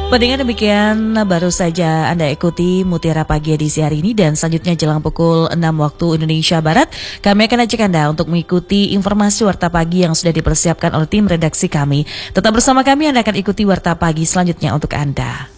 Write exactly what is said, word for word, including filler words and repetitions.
Pendengar, demikian baru saja Anda ikuti Mutiara Pagi edisi hari ini, dan selanjutnya jelang pukul enam waktu Indonesia Barat kami akan ajak Anda untuk mengikuti informasi Warta Pagi yang sudah dipersiapkan oleh tim redaksi kami. Tetap bersama kami, Anda akan ikuti Warta Pagi selanjutnya untuk Anda.